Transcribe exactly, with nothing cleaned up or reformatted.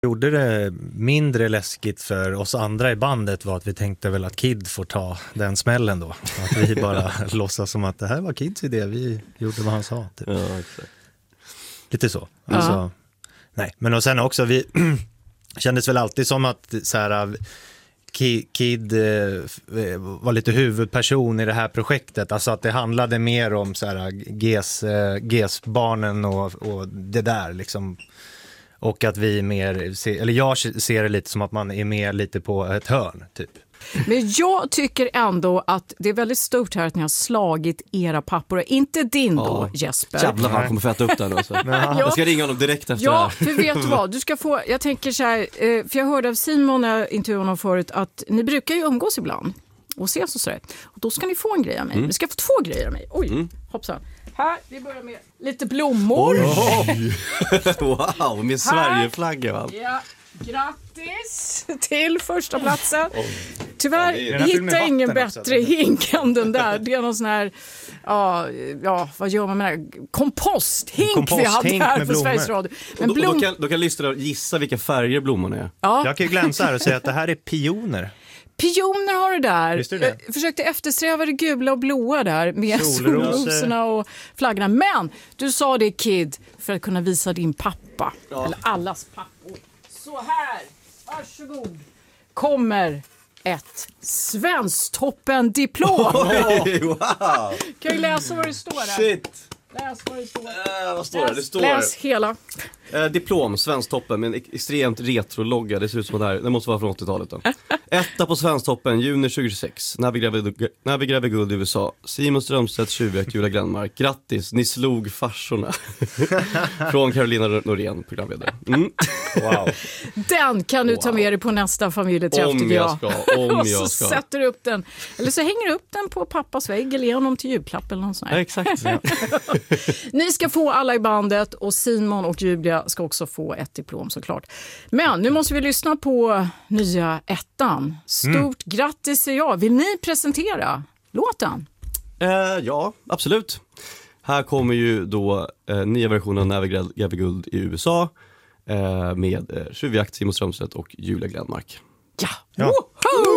gjorde det mindre läskigt för oss andra i bandet var att vi tänkte väl att Kid får ta den smällen då. Att vi bara låtsas som att det här var Kids idé, vi gjorde vad han sa. Typ. Ja, exakt. Lite så. Alltså, Ja. Nej, men och sen också, vi kändes väl alltid som att så här, Kid, Kid eh, var lite huvudperson i det här projektet. Alltså att det handlade mer om så här, GES, eh, GES-barnen och, och det där liksom. Och att vi mer, ser, eller jag ser det lite som att man är med lite på ett hörn typ. Men jag tycker ändå att det är väldigt stort här att ni har slagit era pappor. Inte din då, Ja. Jesper. Jävlar, han kommer få äta upp den alltså. Jag ska ringa honom direkt efter Ja, det här. för vet du vad? Du ska få, jag tänker så här, eh, för jag hörde av Simon när jag intervjuade honom förut att ni brukar ju umgås ibland och ses och sådär. Och då ska ni få en grej av mig. Mm. Vi ska få två grejer av mig. Oj, mm. hoppsan. Här, vi börjar med lite blommor. Oj. Wow, med Sverigeflagga va? Ja, grattis till första platsen. Tyvärr är- Den här fyller med hittar ingen vatten också, bättre eller? hink än den där. Det är någon sån här, ja, ja vad gör man med det här? Komposthink, vi hade komposthink här med på blommor. Sveriges Radio. Och Men då, blom... då, kan, då kan lyssnarna gissa vilka färger blommorna är. ja. Jag kan ju glänsa här och säga att det här är pioner. Pioner har du där. Visst är det? Jag försökte eftersträva det gula och blåa där med Solrosor. solrosorna och flaggorna. Men du sa det, Kid, för att kunna visa din pappa. Ja. Eller allas pappor. Så här, varsågod. Kommer ett Svensktoppen-diplom. Oj, wow! Kan jag läsa vad det står där? Shit! Läs vad det står. Äh, vad står det? Det Läs, står läs hela. eh, diplom, Svensktoppen med en extremt retro-logga. Det ser ut som att det här, det måste vara från åttiotalet då. Etta på Svensktoppen, juni tjugohundratjugosex. När vi gräver, när vi gräver guld i U S A. Simon Strömstedt, tjuvjakt, Julia Glenmark. Grattis, ni slog farsorna. Från Carolina Norén, programledare. Mm. Wow. Den kan du ta Wow. med dig på nästa familjeträff, Om tycker jag jag. ska, om och så jag ska. sätter du upp den. Eller så hänger du upp den på pappas vägg eller ger honom till julklapp eller något sånt Ja, här. exakt. Ja. Ni ska få alla i bandet och Simon och Julia ska också få ett diplom såklart. Men nu måste vi lyssna på nya ettan. Stort Mm. grattis säger jag. Vill ni presentera låten? Eh, ja, absolut. Här kommer ju då eh, nya versionen av När vi gräver guld i U S A eh, med eh, tjuvjakt, Simon Strömstedt och Julia Glenmark. Ja. Ja. Woho!